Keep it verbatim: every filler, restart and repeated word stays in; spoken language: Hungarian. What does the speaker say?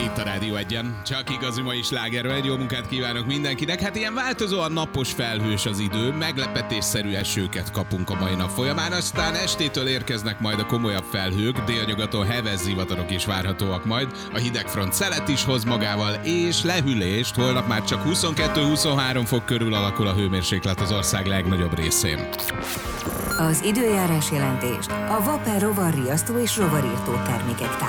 itt a Rádió Egyen. Csak igazi mai slágerről. Egy jó munkát kívánok mindenkinek. Hát ilyen változóan napos, felhős az idő, meglepetésszerű esőket kapunk a mai nap folyamán, aztán estétől érkeznek majd a komolyabb felhők, délnyugaton heves zivatarok is várhatóak majd, a hidegfront szelet is hoz magával, és lehűlést, holnap már csak huszonkettő-huszonhárom fok körül alakul a hőmérséklet az ország legnagyobb részén. Az időjárás jelentést a Vapor rovar riasztó és rovarírtó termékek